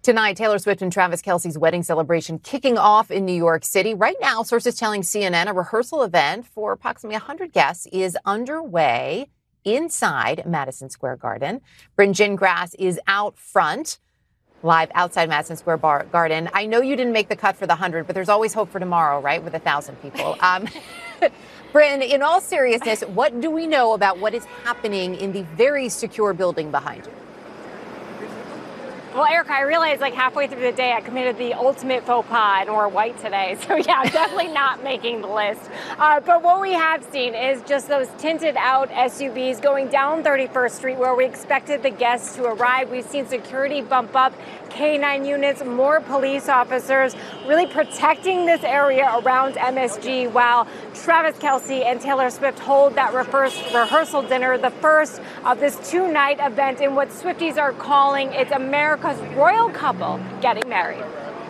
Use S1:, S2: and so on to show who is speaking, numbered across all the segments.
S1: Tonight, Taylor Swift and Travis Kelce's wedding celebration kicking off in New York City. Right now, sources telling CNN a rehearsal event for approximately 100 guests is underway inside Madison Square Garden. Bryn Gingras is out front, live outside Madison Square Garden. I know you didn't make the cut for the 100, but there's always hope for tomorrow, right, with 1,000 people. Bryn, in all seriousness, what do we know about what is happening in the very secure building behind you?
S2: Well, Erica, I realized like halfway through the day I committed the ultimate faux pas and wore white today. So yeah, I'm definitely not making the list. But what we have seen is just those tinted out SUVs going down 31st Street where we expected the guests to arrive. We've seen security bump up, K9 units, more police officers really protecting this area around MSG while Travis Kelce and Taylor Swift hold that rehearsal dinner, the first of this two-night event in what Swifties are calling it's America's royal couple getting married.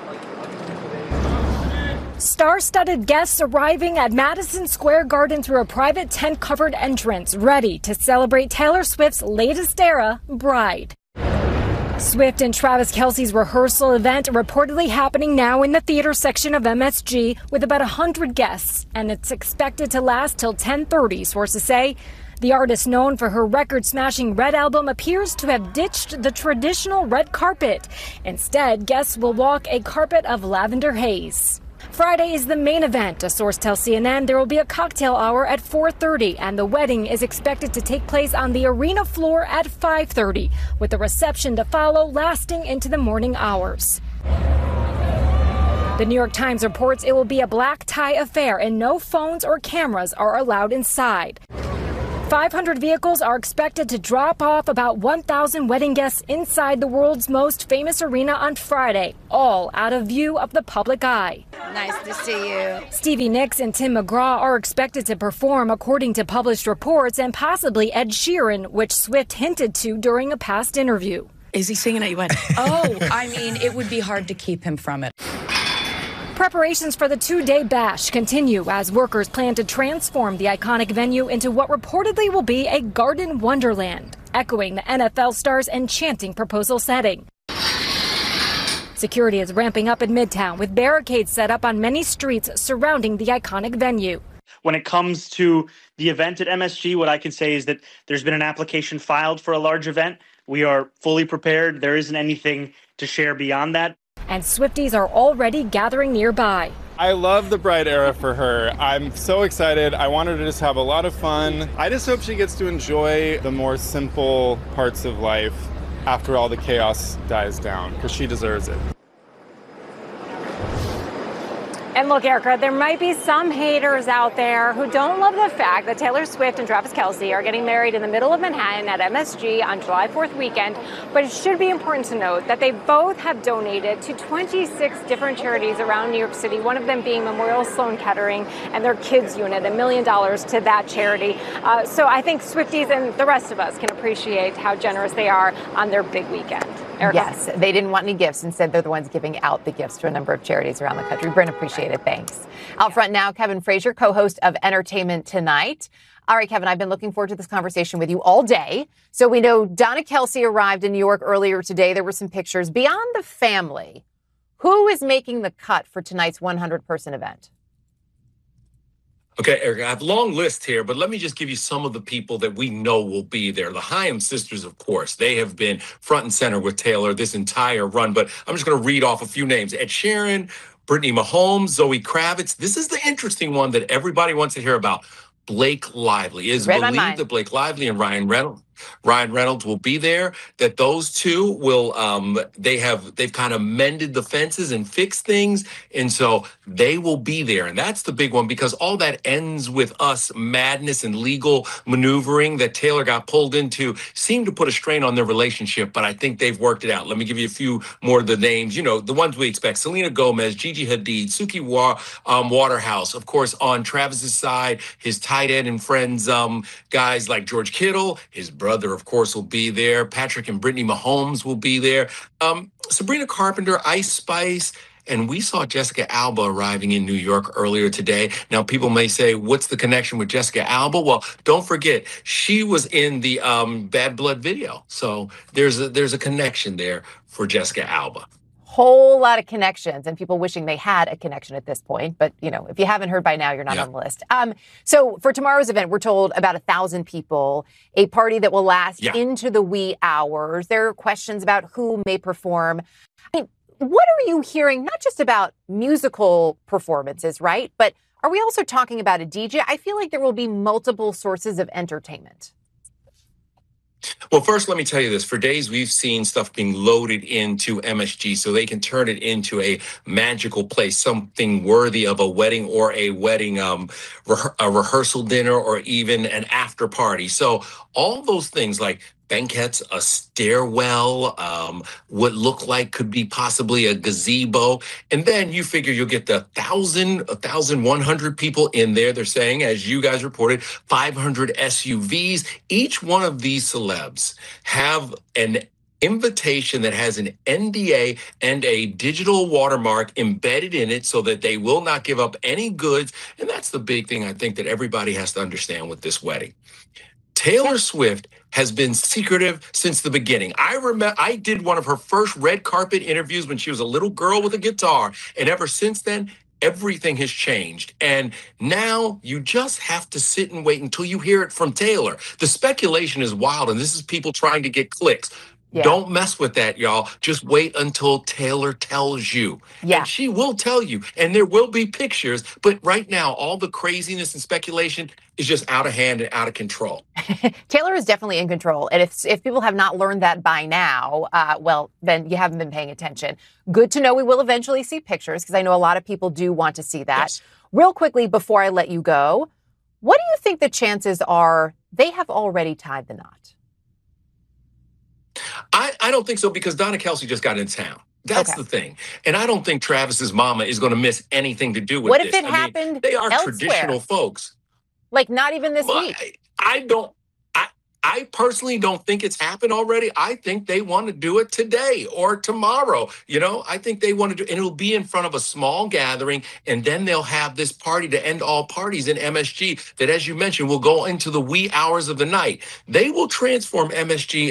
S2: Star-studded guests arriving at Madison Square Garden through a private tent-covered entrance, ready to celebrate Taylor Swift's latest era, Bride. Swift and Travis Kelce's rehearsal event reportedly happening now in the theater section of MSG with about 100 guests, and it's expected to last till 10:30, sources say. The artist, known for her record-smashing Red album, appears to have ditched the traditional red carpet. Instead, guests will walk a carpet of lavender haze. Friday is the main event. A source tells CNN there will be a cocktail hour at 4:30, and the wedding is expected to take place on the arena floor at 5:30, with the reception to follow lasting into the morning hours. The New York Times reports it will be a black tie affair and no phones or cameras are allowed inside. 500 vehicles are expected to drop off about 1,000 wedding guests inside the world's most famous arena on Friday, all out of view of the public eye.
S3: Nice to see you.
S2: Stevie Nicks and Tim McGraw are expected to perform according to published reports, and possibly Ed Sheeran, which Swift hinted to during a past interview.
S3: Is he singing at your wedding? Oh, I mean, it would be hard to keep him from it.
S2: Preparations for the two-day bash continue as workers plan to transform the iconic venue into what reportedly will be a garden wonderland, echoing the NFL star's enchanting proposal setting. Security is ramping up in Midtown with barricades set up on many streets surrounding the iconic venue.
S4: When it comes to the event at MSG, what I can say is that there's been an application filed for a large event. We are fully prepared. There isn't anything to share beyond that.
S2: And Swifties are already gathering nearby.
S5: I love the Bride era for her. I'm so excited. I want her to just have a lot of fun. I just hope she gets to enjoy the more simple parts of life after all the chaos dies down, because she deserves it.
S2: And look, Erica, there might be some haters out there who don't love the fact that Taylor Swift and Travis Kelce are getting married in the middle of Manhattan at MSG on July 4th weekend. But it should be important to note that they both have donated to 26 different charities around New York City, one of them being Memorial Sloan Kettering and their kids unit, $1 million to that charity. So I think Swifties and the rest of us can appreciate how generous they are on their big weekend. Erica?
S1: Yes, they didn't want any gifts. Instead, they're the ones giving out the gifts to a number of charities around the country. Bryn, appreciate it. Thanks. Out front now, Kevin Frazier, co-host of Entertainment Tonight. All right, Kevin, I've been looking forward to this conversation with you all day. So we know Donna Kelce arrived in New York earlier today. There were some pictures. Beyond the family, who is making the cut for tonight's 100-person event?
S6: Okay, Eric, I have a long list here, but let me just give you some of the people that we know will be there. The Hyam sisters, of course, they have been front and center with Taylor this entire run, but I'm just going to read off a few names. Ed Sheeran, Brittany Mahomes, Zoe Kravitz. This is the interesting one that everybody wants to hear about. Blake Lively. It is believed that Blake Lively and Ryan Reynolds will be there, that those two will, they've kind of mended the fences and fixed things. And so they will be there. And that's the big one, because all that ends with us madness and legal maneuvering that Taylor got pulled into seemed to put a strain on their relationship. But I think they've worked it out. Let me give you a few more of the names, the ones we expect. Selena Gomez, Gigi Hadid, Suki Waterhouse. Of course, on Travis's side, his tight end and friends, guys like George Kittle, his brother, of course, will be there. Patrick and Brittany Mahomes will be there. Sabrina Carpenter, Ice Spice, and we saw Jessica Alba arriving in New York earlier today. Now, people may say, what's the connection with Jessica Alba? Well, don't forget, she was in the Bad Blood video. So there's a connection there for Jessica Alba.
S1: whole lot of connections and people wishing they had a connection at this point. But, if you haven't heard by now, you're not on the list. So for tomorrow's event, we're told about 1,000 people, a party that will last into the wee hours. There are questions about who may perform. I mean, what are you hearing, not just about musical performances, right? But are we also talking about a DJ? I feel like there will be multiple sources of entertainment.
S6: Well, first, let me tell you this. For days, we've seen stuff being loaded into MSG so they can turn it into a magical place, something worthy of a wedding or a wedding a rehearsal dinner or even an after party. So all those things like banquettes, a stairwell, what look like could be possibly a gazebo. And then you figure you'll get the 1,100 people in there. They're saying, as you guys reported, 500 SUVs. Each one of these celebs have an invitation that has an NDA and a digital watermark embedded in it so that they will not give up any goods. And that's the big thing I think that everybody has to understand with this wedding. Taylor Swift has been secretive since the beginning. I remember I did one of her first red carpet interviews when she was a little girl with a guitar. And ever since then, everything has changed. And now you just have to sit and wait until you hear it from Taylor. The speculation is wild, and this is people trying to get clicks. Yeah. Don't mess with that, y'all. Just wait until Taylor tells you. Yeah. And she will tell you. And there will be pictures. But right now, all the craziness and speculation is just out of hand and out of control.
S1: Taylor is definitely in control. And if people have not learned that by now, well, then you haven't been paying attention. Good to know we will eventually see pictures because I know a lot of people do want to see that. Yes. Real quickly, before I let you go, what do you think the chances are they have already tied the knot?
S6: I don't think so because Donna Kelce just got in town. That's the thing. And I don't think Travis's mama is going to miss anything to do with this.
S1: What if it happened
S6: they are
S1: elsewhere?
S6: Traditional folks.
S1: Like not even this week.
S6: I personally don't think it's happened already. I think they want to do it today or tomorrow. I think they want to do, and it'll be in front of a small gathering. And then they'll have this party to end all parties in MSG that, as you mentioned, will go into the wee hours of the night. They will transform MSG